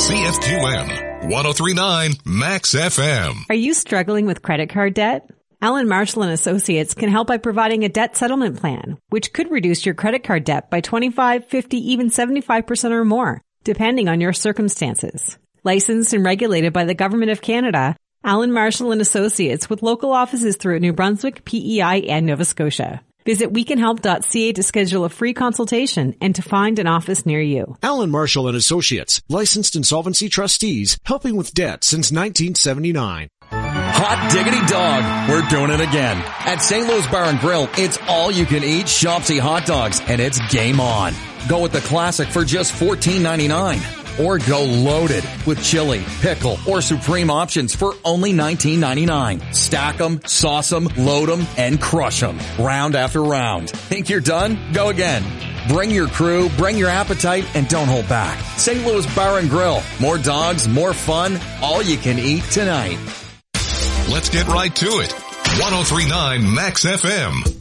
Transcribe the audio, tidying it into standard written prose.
CFQM 1039 Max FM. Are you struggling with credit card debt? Allen Marshall & Associates can help by providing a debt settlement plan, which could reduce your credit card debt by 25, 50, even 75% or more, depending on your circumstances. Licensed and regulated by the Government of Canada, Allen Marshall & Associates with local offices throughout New Brunswick, PEI, and Nova Scotia. Visit wecanhelp.ca to schedule a free consultation and to find an office near you. Allen Marshall & Associates, licensed insolvency trustees, helping with debt since 1979. Hot diggity dog, we're doing it again. At St. Louis Bar and Grill, it's all you can eat Shopsy hot dogs, and it's game on. Go with the classic for just $14.99. Or go loaded with chili, pickle, or supreme options for only $19.99. Stack them, sauce them, load them, and crush them. Round after round. Think you're done? Go again. Bring your crew, bring your appetite, and don't hold back. St. Louis Bar and Grill. More dogs, more fun, all you can eat tonight. Let's get right to it. 1039 Max FM.